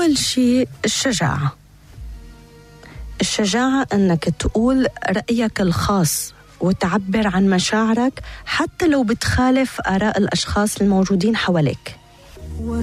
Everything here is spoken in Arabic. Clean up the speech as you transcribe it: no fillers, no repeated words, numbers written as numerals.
أول شيء الشجاعة أنك تقول رأيك الخاص وتعبر عن مشاعرك حتى لو بتخالف آراء الأشخاص الموجودين حواليك.